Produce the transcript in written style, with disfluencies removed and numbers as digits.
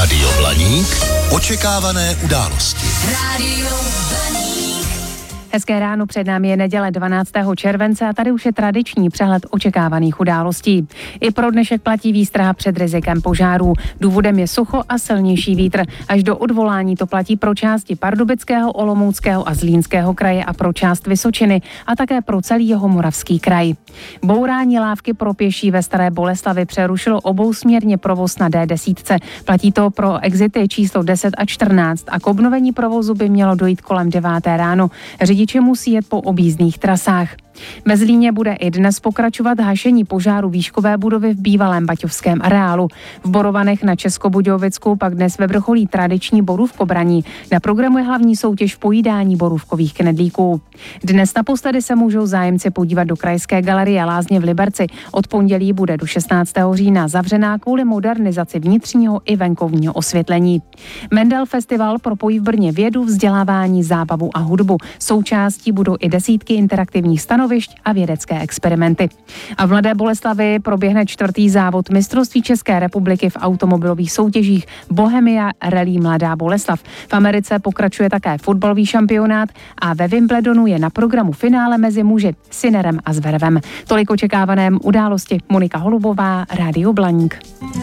Rádio Blaník. Očekávané události. Rádio Blaník. Hezké ráno, před námi je neděle 12. července a tady už je tradiční přehled očekávaných událostí. I pro dnešek platí výstraha před rizikem požárů. Důvodem je sucho a silnější vítr. Až do odvolání to platí pro části Pardubického, Olomouckého a Zlínského kraje a pro část Vysočiny a také pro celý Jihomoravský kraj. Bourání lávky pro pěší ve Staré Boleslavi přerušilo obousměrně provoz na D10. Platí to pro exity číslo 10 a 14 a k obnovení provozu by mělo dojít kolem 9. ráno. Řidiči musí jet po objízdných trasách. Ve Zlíně bude i dnes pokračovat hašení požáru výškové budovy v bývalém baťovském areálu. V Borovanech na Českobudějovicku pak dnes vyvrcholí tradiční borůvkobraní. Na programu je hlavní soutěž v pojídání borůvkových knedlíků. Dnes naposledy se můžou zájemci podívat do Krajské galerie Lázně v Liberci. Od pondělí bude do 16. října zavřená kvůli modernizaci vnitřního i venkovního osvětlení. Mendel Festival propojí v Brně vědu, vzdělávání, zábavu a hudbu. Součástí budou i desítky interaktivních stanovišť a vědecké experimenty. A v Mladé Boleslavi proběhne 4. závod mistrovství České republiky v automobilových soutěžích Bohemia Rally Mladá Boleslav. V Americe pokračuje také fotbalový šampionát a ve Wimbledonu je na programu finále mezi muži Sinnerem a Zverevem. Tolik očekávaném události. Monika Holubová, Rádio Blaník.